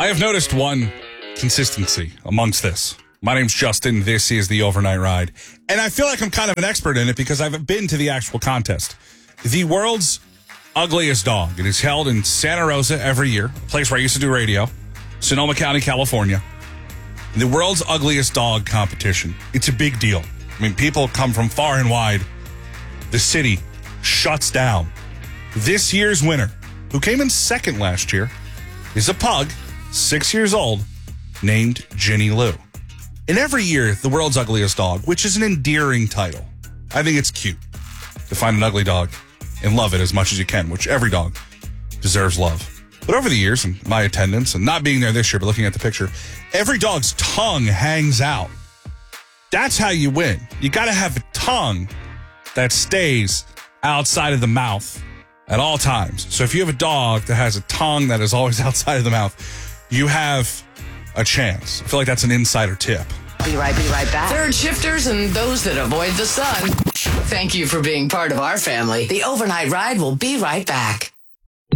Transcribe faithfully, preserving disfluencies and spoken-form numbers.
I have noticed one consistency amongst this. My name's Justin. This is the Overnight Ride. And I feel like I'm kind of an expert in it because I've been to the actual contest. The world's ugliest dog. It is held in Santa Rosa every year, a place where I used to do radio, Sonoma County, California. The world's ugliest dog competition. It's a big deal. I mean, people come from far and wide. The city shuts down. This year's winner, who came in second last year, is a pug, six years old, named Ginny Lou. And every year, the world's ugliest dog, which is an endearing title. I think it's cute to find an ugly dog and love it as much as you can, which every dog deserves love. But over the years, and my attendance, and not being there this year, but looking at the picture, every dog's tongue hangs out. That's how you win. You got to have a tongue that stays outside of the mouth at all times. So if you have a dog that has a tongue that is always outside of the mouth, you have a chance. I feel like that's an insider tip. Be right, be right back. Third shifters and those that avoid the sun. Thank you for being part of our family. The Overnight Ride will be right back.